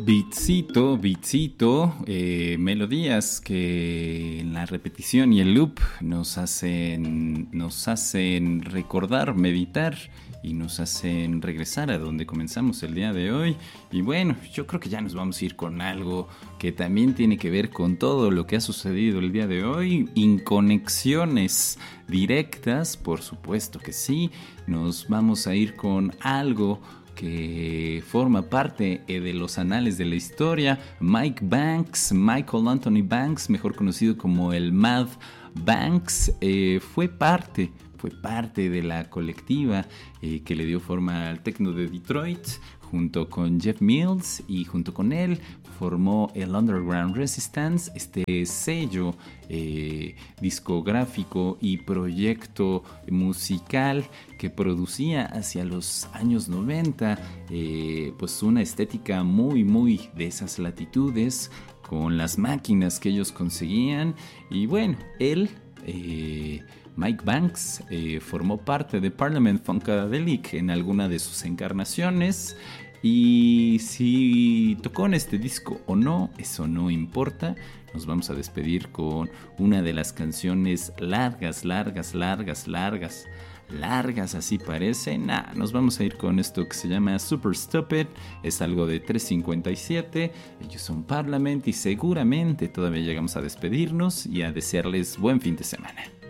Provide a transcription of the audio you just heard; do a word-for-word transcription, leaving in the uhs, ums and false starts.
Beatsito, beatsito, eh, melodías que en la repetición y el loop nos hacen, nos hacen recordar, meditar y nos hacen regresar a donde comenzamos el día de hoy. Y bueno, yo creo que ya nos vamos a ir con algo que también tiene que ver con todo lo que ha sucedido el día de hoy, inconexiones directas, por supuesto que sí. Nos vamos a ir con algo que forma parte eh, de los anales de la historia. Mike Banks, Michael Anthony Banks, mejor conocido como el Mad Banks, eh, fue parte, fue parte de la colectiva eh, que le dio forma al techno de Detroit, junto con Jeff Mills, y junto con él formó el Underground Resistance, este sello eh, discográfico y proyecto musical que producía hacia los años noventa eh, pues una estética muy muy de esas latitudes, con las máquinas que ellos conseguían. Y bueno, él eh, Mike Banks eh, formó parte de Parliament Funkadelic en alguna de sus encarnaciones, y si tocó en este disco o no, eso no importa. Nos vamos a despedir con una de las canciones largas, largas, largas, largas, largas, así parece. Nah, nos vamos a ir con esto que se llama Super Stupid. Es algo de tres cincuenta y siete. Ellos son Parliament y seguramente todavía llegamos a despedirnos y a desearles buen fin de semana.